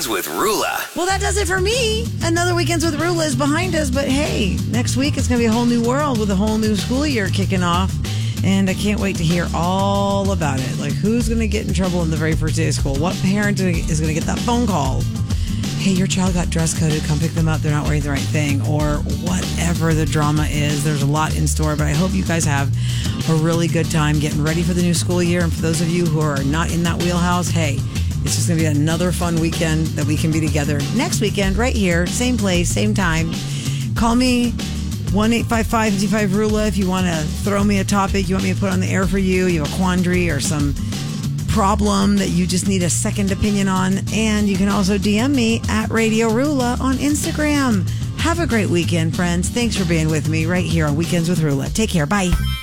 Weekends with Rula. Well, that does it for me. Another Weekends with Rula is behind us, but hey, next week it's going to be a whole new world with a whole new school year kicking off. And I can't wait to hear all about it. Like, who's going to get in trouble in the very first day of school? What parent is going to get that phone call? Hey, your child got dress coded. Come pick them up. They're not wearing the right thing. Or whatever the drama is. There's a lot in store, but I hope you guys have a really good time getting ready for the new school year. And for those of you who are not in that wheelhouse, hey, it's just going to be another fun weekend that we can be together next weekend right here. Same place, same time. Call me. 1-855-55-RULA if you want to throw me a topic you want me to put on the air for you. You have a quandary or some problem that you just need a second opinion on. And you can also DM me at Radio Rula on Instagram. Have a great weekend, friends. Thanks for being with me right here on Weekends with Rula. Take care. Bye.